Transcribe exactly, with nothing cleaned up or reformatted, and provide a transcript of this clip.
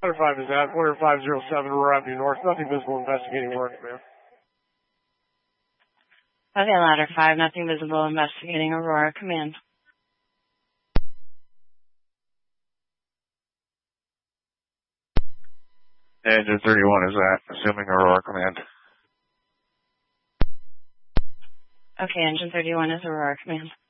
Ladder five is at Warrior five zero seven, Aurora Avenue North. Nothing visible, investigating Aurora Command. Okay, Ladder five, nothing visible, investigating Aurora Command. Engine thirty-one is at, assuming Aurora Command. Okay, Engine thirty-one is Aurora Command.